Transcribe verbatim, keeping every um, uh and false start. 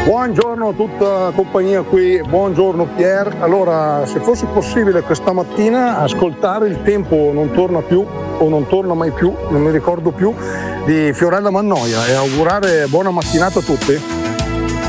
Buongiorno a tutta la compagnia qui, buongiorno Pier. Allora, se fosse possibile questa mattina ascoltare Il tempo non torna più o non torna mai più, non mi ricordo più, di Fiorella Mannoia e augurare buona mattinata a tutti.